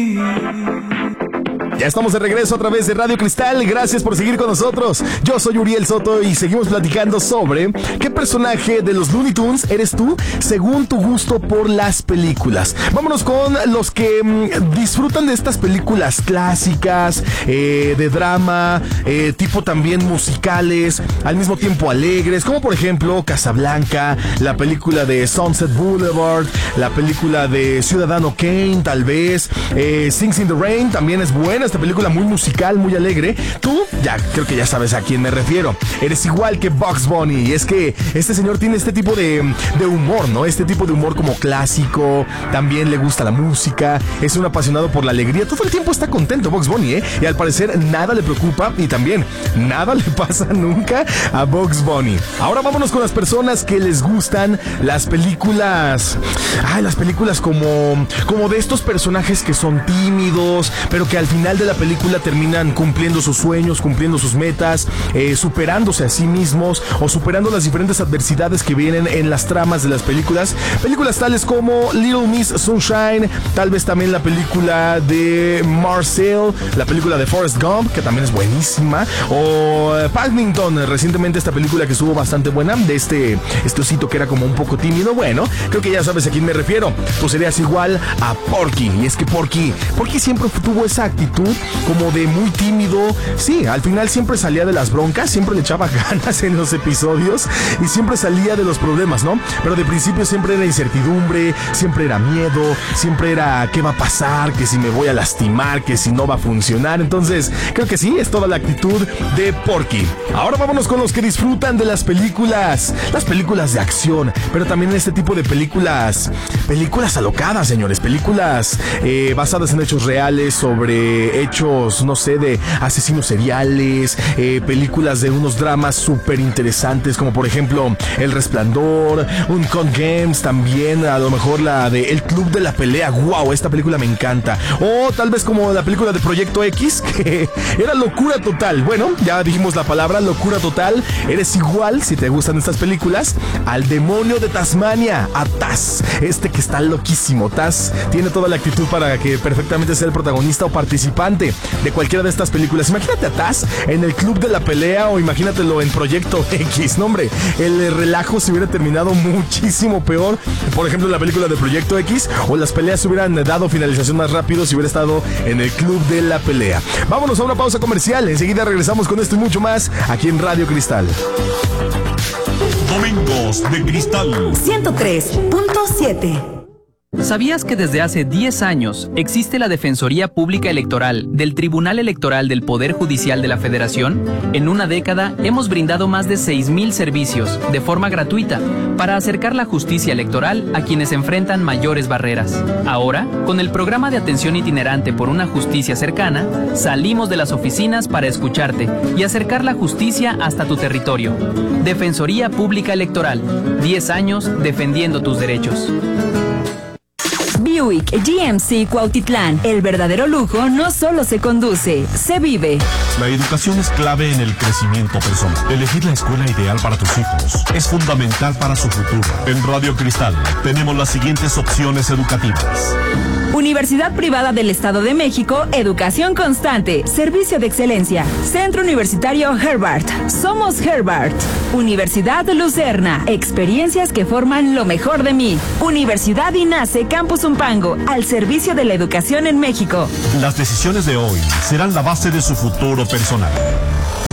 Ya estamos de regreso a través de Radio Cristal. Gracias por seguir con nosotros. Yo soy Uriel Soto y seguimos platicando sobre qué personaje de los Looney Tunes eres tú según tu gusto por las películas. Vámonos con los que disfrutan de estas películas clásicas, de drama, tipo también musicales, al mismo tiempo alegres, como por ejemplo Casablanca, la película de Sunset Boulevard, la película de Ciudadano Kane, tal vez, Sings in the Rain, también es buena. Esta película muy musical, muy alegre. Tú, ya creo que ya sabes a quién me refiero. Eres igual que Bugs Bunny. Y es que este señor tiene este tipo de humor, ¿no? Este tipo de humor como clásico. También le gusta la música. Es un apasionado por la alegría. Todo el tiempo está contento Bugs Bunny, ¿eh? Y al parecer nada le preocupa y también nada le pasa nunca a Bugs Bunny. Ahora vámonos con las personas que les gustan las películas. Las películas como de estos personajes que son tímidos, pero que al final de la película terminan cumpliendo sus sueños, cumpliendo sus metas, superándose a sí mismos o superando las diferentes adversidades que vienen en las tramas de las películas. Películas tales como Little Miss Sunshine, tal vez también la película de Marcel, la película de Forrest Gump, que también es buenísima, o Paddington, recientemente esta película que estuvo bastante buena, de este osito que era como un poco tímido. Bueno, creo que ya sabes a quién me refiero. Tú serías igual a Porky, y es que Porky siempre tuvo esa actitud como de muy tímido. Sí, al final siempre salía de las broncas, siempre le echaba ganas en los episodios y siempre salía de los problemas, ¿no? Pero de principio siempre era incertidumbre, siempre era miedo, siempre era qué va a pasar, que si me voy a lastimar, que si no va a funcionar. Entonces, creo que sí, es toda la actitud de Porky. Ahora vámonos con los que disfrutan de las películas de acción, pero también este tipo de películas alocadas, señores, películas basadas en hechos reales, sobre hechos, no sé, de asesinos seriales, películas de unos dramas súper interesantes, como por ejemplo El Resplandor, Uncut Gems, también a lo mejor la de El Club de la Pelea. Wow, esta película me encanta. O tal vez como la película de Proyecto X, que era locura total. Bueno, ya dijimos la palabra locura total. Eres igual, si te gustan estas películas, al demonio de Tasmania, a Taz, este que está loquísimo. Taz tiene toda la actitud para que perfectamente sea el protagonista o participante de cualquiera de estas películas. Imagínate a Taz en El Club de la Pelea o imagínatelo en Proyecto X. No, hombre, el relajo se hubiera terminado muchísimo peor. Por ejemplo, en la película de Proyecto X, o las peleas se hubieran dado finalización más rápido si hubiera estado en El Club de la Pelea. Vámonos a una pausa comercial. Enseguida regresamos con esto y mucho más aquí en Radio Cristal. Domingos de Cristal 103.7. ¿Sabías que desde hace 10 años existe la Defensoría Pública Electoral del Tribunal Electoral del Poder Judicial de la Federación? En una década hemos brindado más de 6,000 servicios de forma gratuita para acercar la justicia electoral a quienes enfrentan mayores barreras. Ahora, con el programa de atención itinerante por una justicia cercana, salimos de las oficinas para escucharte y acercar la justicia hasta tu territorio. Defensoría Pública Electoral, 10 años defendiendo tus derechos. Buick GMC Cuautitlán. El verdadero lujo no solo se conduce, se vive. La educación es clave en el crecimiento personal. Elegir la escuela ideal para tus hijos es fundamental para su futuro. En Radio Cristal tenemos las siguientes opciones educativas. Universidad Privada del Estado de México, educación constante, servicio de excelencia. Centro Universitario Herbart, somos Herbart. Universidad Lucerna, experiencias que forman lo mejor de mí. Universidad INACE Campus Umpango, al servicio de la educación en México. Las decisiones de hoy serán la base de su futuro personal.